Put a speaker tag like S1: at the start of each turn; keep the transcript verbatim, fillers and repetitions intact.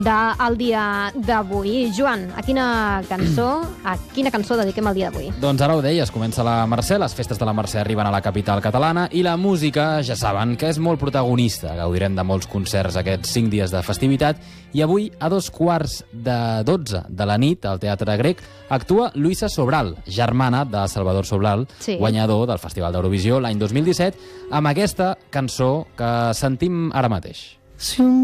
S1: del dia d'avui. Joan, a quina cançó, a quina cançó dediquem el dia d'avui?
S2: Doncs ara ho deies, comença la Mercè, les festes de la Mercè arriben a la capital catalana i la música, ja saben, que és molt protagonista. Gaudirem de molts concerts aquests cinc dies de festivitat i avui, a dos quarts de dotze de la nit, al Teatre Grec, actua Luisa Sobral, germana de Salvador Sobral,
S1: Sí.
S2: guanyador del Festival d'Eurovisió l'any dos mil disset, amb aquesta cançó que sentim ara mateix.
S3: Si un